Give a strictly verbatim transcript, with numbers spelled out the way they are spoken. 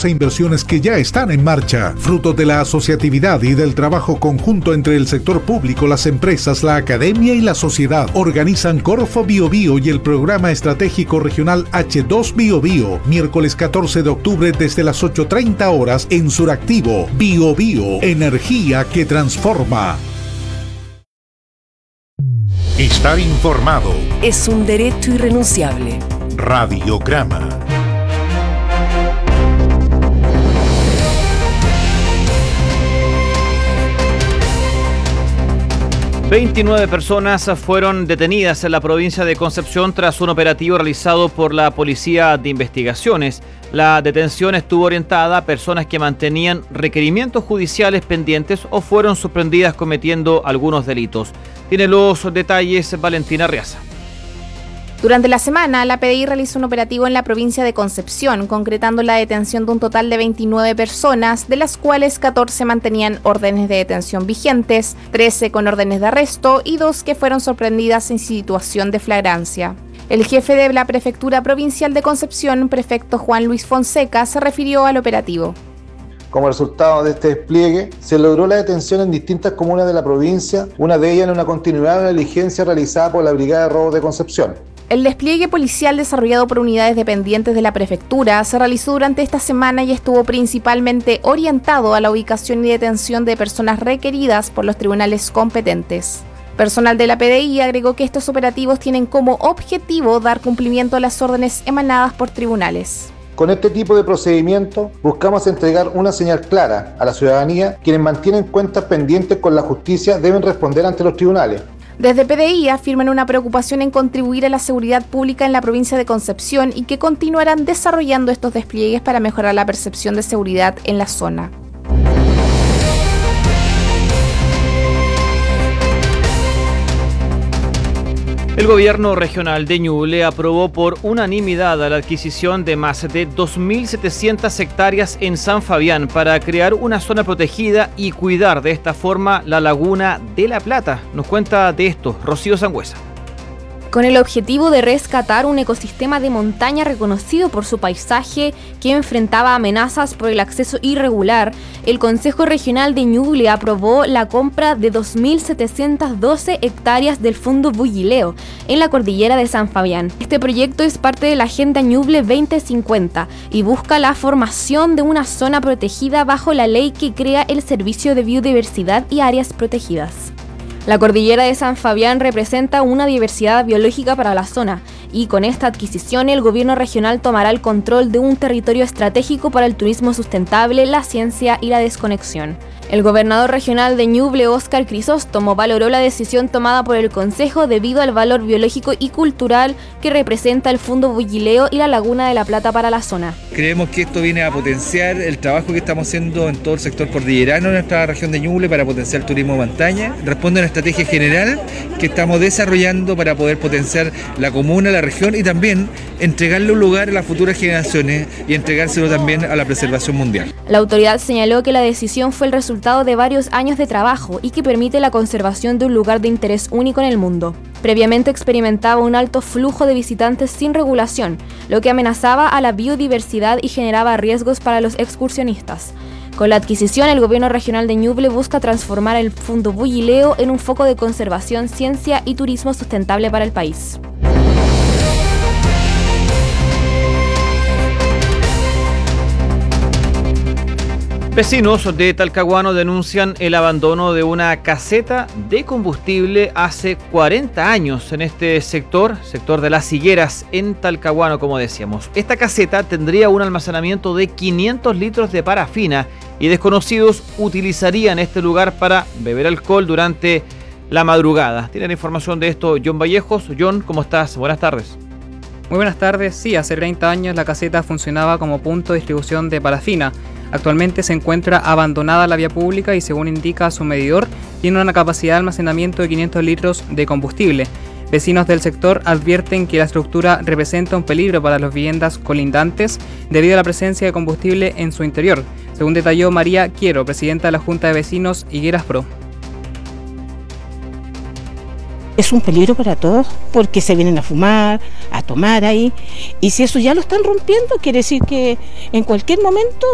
e inversiones que ya están en marcha. Fruto de la asociatividad y del trabajo conjunto entre el sector público, las empresas, la academia y la sociedad, organizan Corfo Biobío y el Programa Estratégico Regional hache dos Biobío, miércoles catorce de octubre desde las ocho treinta horas en Suractivo. Biobío, energía que transforma. Estar informado es un derecho irrenunciable. Radiograma. veintinueve personas fueron detenidas en la provincia de Concepción tras un operativo realizado por la Policía de Investigaciones. La detención estuvo orientada a personas que mantenían requerimientos judiciales pendientes o fueron sorprendidas cometiendo algunos delitos. Tiene los detalles Valentina Riaza. Durante la semana, la P D I realizó un operativo en la provincia de Concepción, concretando la detención de un total de veintinueve personas, de las cuales catorce mantenían órdenes de detención vigentes, trece con órdenes de arresto y dos que fueron sorprendidas en situación de flagrancia. El jefe de la Prefectura Provincial de Concepción, prefecto Juan Luis Fonseca, se refirió al operativo. Como resultado de este despliegue, se logró la detención en distintas comunas de la provincia, una de ellas en una continuidad de la diligencia realizada por la Brigada de Robos de Concepción. El despliegue policial desarrollado por unidades dependientes de la prefectura se realizó durante esta semana y estuvo principalmente orientado a la ubicación y detención de personas requeridas por los tribunales competentes. Personal de la P D I agregó que estos operativos tienen como objetivo dar cumplimiento a las órdenes emanadas por tribunales. Con este tipo de procedimiento buscamos entregar una señal clara a la ciudadanía. Quienes mantienen cuentas pendientes con la justicia deben responder ante los tribunales. Desde P D I afirman una preocupación en contribuir a la seguridad pública en la provincia de Concepción y que continuarán desarrollando estos despliegues para mejorar la percepción de seguridad en la zona. El gobierno regional de Ñuble aprobó por unanimidad la adquisición de más de dos mil setecientas hectáreas en San Fabián para crear una zona protegida y cuidar de esta forma la laguna de La Plata. Nos cuenta de esto Rocío Sangüesa. Con el objetivo de rescatar un ecosistema de montaña reconocido por su paisaje que enfrentaba amenazas por el acceso irregular, el Consejo Regional de Ñuble aprobó la compra de dos mil setecientas doce hectáreas del Fondo Bullileo en la cordillera de San Fabián. Este proyecto es parte de la Agenda Ñuble veinte cincuenta y busca la formación de una zona protegida bajo la ley que crea el Servicio de Biodiversidad y Áreas Protegidas. La cordillera de San Fabián representa una diversidad biológica para la zona y con esta adquisición el gobierno regional tomará el control de un territorio estratégico para el turismo sustentable, la ciencia y la desconexión. El gobernador regional de Ñuble, Óscar Crisóstomo, valoró la decisión tomada por el Consejo debido al valor biológico y cultural que representa el Fondo Bullileo y la Laguna de la Plata para la zona. Creemos que esto viene a potenciar el trabajo que estamos haciendo en todo el sector cordillerano en nuestra región de Ñuble para potenciar el turismo de montaña. Responde a una estrategia general que estamos desarrollando para poder potenciar la comuna, la región y también entregarle un lugar a las futuras generaciones y entregárselo también a la preservación mundial. La autoridad señaló que la decisión fue el resultado de varios años de trabajo y que permite la conservación de un lugar de interés único en el mundo. Previamente experimentaba un alto flujo de visitantes sin regulación, lo que amenazaba a la biodiversidad y generaba riesgos para los excursionistas. Con la adquisición, el gobierno regional de Ñuble busca transformar el Fondo Bullileo en un foco de conservación, ciencia y turismo sustentable para el país. Vecinos de Talcahuano denuncian el abandono de una caseta de combustible hace cuarenta años en este sector, sector de Las Higueras, en Talcahuano, como decíamos. Esta caseta tendría un almacenamiento de quinientos litros de parafina y desconocidos utilizarían este lugar para beber alcohol durante la madrugada. ¿Tienen información de esto John Vallejos? John, ¿cómo estás? Buenas tardes. Muy buenas tardes. Sí, hace treinta años la caseta funcionaba como punto de distribución de parafina. Actualmente se encuentra abandonada la vía pública y, según indica su medidor, tiene una capacidad de almacenamiento de quinientos litros de combustible. Vecinos del sector advierten que la estructura representa un peligro para las viviendas colindantes debido a la presencia de combustible en su interior, según detalló María Quiero, presidenta de la Junta de Vecinos Higueras Pro. Es un peligro para todos porque se vienen a fumar, a tomar ahí, y si eso ya lo están rompiendo, quiere decir que en cualquier momento